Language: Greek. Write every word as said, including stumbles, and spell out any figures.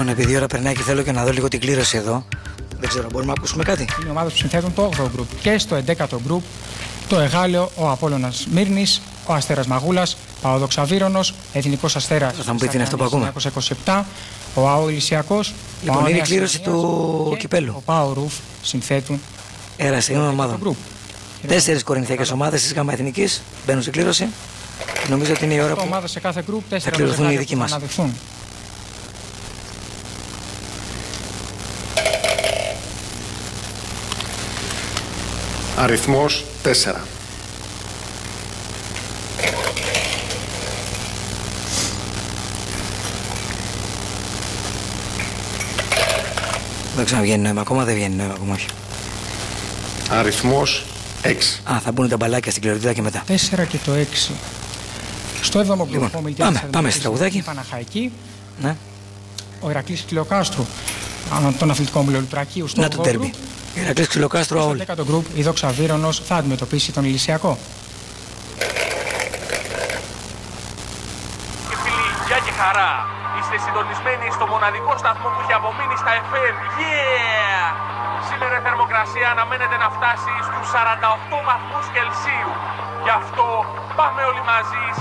Λοιπόν, επειδή η ώρα περνάει και θέλω και να δω λίγο την κλήρωση εδώ. Δεν ξέρω, μπορούμε να ακούσουμε κάτι. Είναι ομάδες που συνθέτουν το όγδοο γκρουπ. Και στο έντεκατο γκρουπ το Εγάλεο, ο Απόλλωνας Μύρνης, ο Αστέρας Μαγούλας, Παόδοξ Αβύρωνος, Εθνικός Αστέρας. Θα μου πείτε είναι αυτό που ακούμε. εννιακόσια είκοσι επτά, ο ΑΟ Ηλυσιακός. Λοιπόν, είναι η κλήρωση του κυπέλου. Ο ΠΑΟ Ρουφ συνθέτουν. Έρασε, είναι ομάδα. Τέσσερις κορινθιακές ομάδες της ΓΑΜΑ Εθνικής μπαίνουν στην κλήρωση. Νομίζω ότι είναι η ώρα που ομάδες σε κάθε γκρουπ, θα κληρωθούν οι δικοί μας. Αριθμός τέσσερα. Δεν ξαναβγαίνει νόημα ακόμα, δεν βγαίνει νόημα ακόμα, όχι. Αριθμός έξι. Α, θα μπουν τα μπαλάκια στην κληροτίδα και μετά. τέσσερα και το έξι. Στο έβδομο λοιπόν, γκρουπ, πάμε, πάμε στο τραγουδάκι. Παναχαϊκή. Ναι. Ο Ηρακλής Ξυλοκάστρου, τον αθλητικό μου Λουλουπρακίου. Να το τέρμι. Ηρακλής Ξυλοκάστρου, όλοι. Στο δέκατο γκρουπ, η Δόξα Αβύρωνος θα αντιμετωπίσει τον Ηλυσιακό. Και φίλοι, γεια και χαρά. Είστε συντονισμένοι στο μοναδικό σταθμό που έχει απομείνει στα εφ εμ. Yeah! Σήμερα η θερμοκρασία αναμένεται να φτάσει στους σαράντα οκτώ βαθμούς Κελσίου. Γι' αυτό πάμε όλοι μαζί